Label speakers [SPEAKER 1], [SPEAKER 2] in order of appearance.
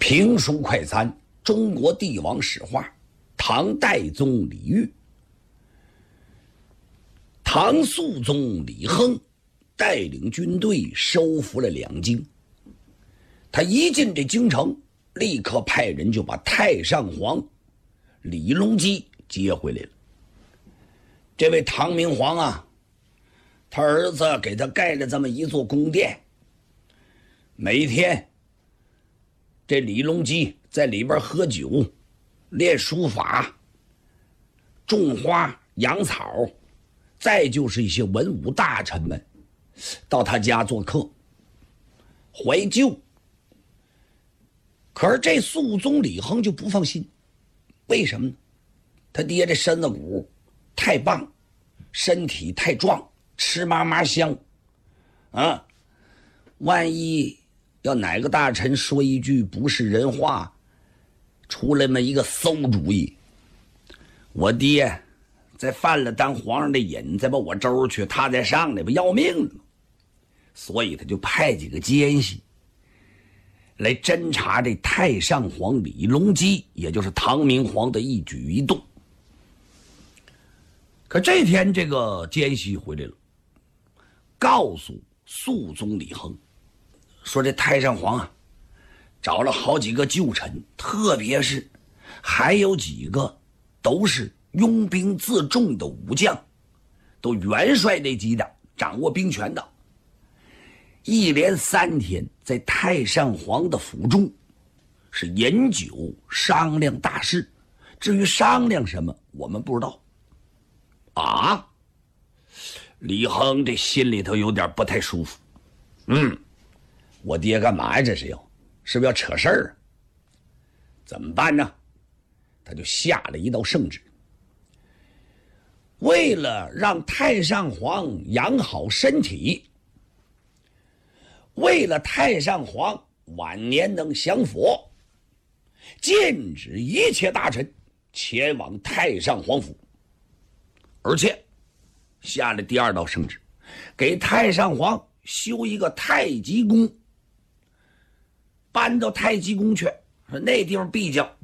[SPEAKER 1] 评书快餐：中国帝王史话，唐代宗李煜。唐肃宗李亨带领军队收复了两京，他一进这京城，立刻派人就把太上皇李隆基接回来了。这位唐明皇啊，他儿子给他盖了这么一座宫殿，每天这李隆基在里边喝酒、练书法、种花、养草，再就是一些文武大臣们到他家做客怀旧。可是这肃宗李亨就不放心，为什么呢？他爹这身子骨太棒，身体太壮，吃嘛嘛香啊！万一要哪个大臣说一句不是人话，出来么一个馊主意，我爹再犯了当皇上的瘾，再把我周去，他再上来不要命了吗？所以他就派几个奸细来侦查这太上皇李隆基，也就是唐明皇的一举一动。可这天这个奸细回来了，告诉肃宗李亨说，这太上皇啊找了好几个旧臣，特别是还有几个都是拥兵自重的武将，都元帅那级的，掌握兵权的，一连3天在太上皇的府中是饮酒商量大事。至于商量什么我们不知道啊。李亨这心里头有点不太舒服，我爹干嘛呀？这是不是要扯事儿啊？怎么办呢？他就下了一道圣旨，为了让太上皇养好身体，为了太上皇晚年能享佛，禁止一切大臣前往太上皇府，而且下了第2道圣旨，给太上皇修一个太极宫，搬到太极宫去，说那地方比较